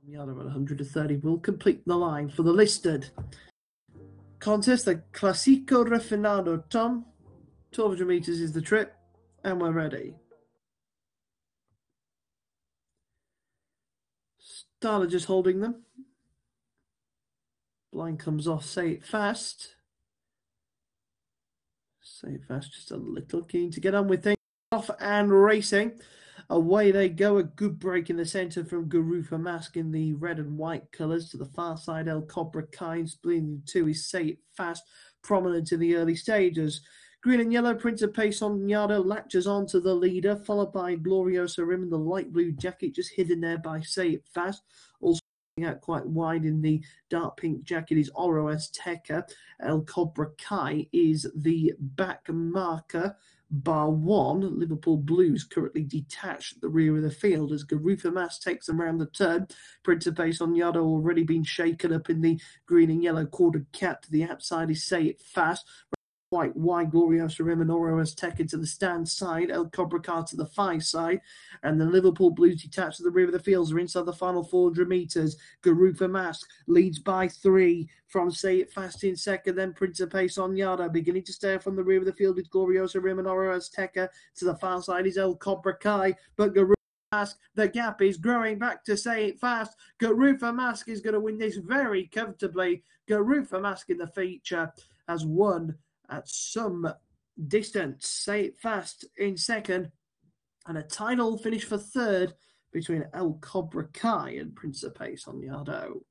The other 130 will complete the line for the listed contest, the Classico Refinado. Tom, 1200 meters is the trip, and we're ready. Starter just holding them. Blind comes off, Say It Fast. Say It Fast, just a little keen to get on with things. Off and racing. Away they go. A good break in the centre from Garufa Mask in the red and white colours. To the far side, El Cobra Kai. Splitting two is Say It Fast, prominent in the early stages. Green and yellow, Prince of Pace on Yado latches on to the leader, followed by Gloriosa Rim in the light blue jacket, just hidden there by Say It Fast. Also out quite wide in the dark pink jacket is Oro Azteca. El Cobra Kai is the back marker. Bar one, Liverpool Blues currently detached at the rear of the field as Garufa Mas takes them around the turn. Prince of Pace on Yado already been shaken up in the green and yellow quartered cap. To the outside is Say It Fast. White wide, Gloriosa Rim and Oro Azteca to the stand side, El Cobra Kai to the far side, and the Liverpool Blues detached to the rear of the fields are inside the final 400 metres. Garufa Mask leads by 3 from Say It Fast in second, then Prince of Pace on Yada, beginning to stare from the rear of the field with Gloriosa Rim and Oro Azteca. To the far side is El Cobra Kai, but Garufa Mask, the gap is growing back to Say It Fast. Garufa Mask is going to win this very comfortably. Garufa Mask in the feature has won at some distance. Say It Fast in second, and a title finish for third between El Cobra Kai and Prince of Pace on Yado.